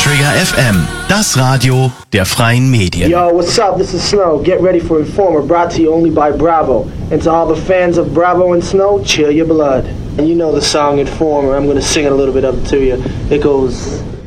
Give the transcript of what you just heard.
Trigger FM, das Radio der freien Medien. Yo, what's up? This is Snow. Get ready for Informer, brought to you only by Bravo. And to all the fans of Bravo and Snow, chill your blood. And you know the song Informer. I'm going to sing it a little bit of it to you. It goes...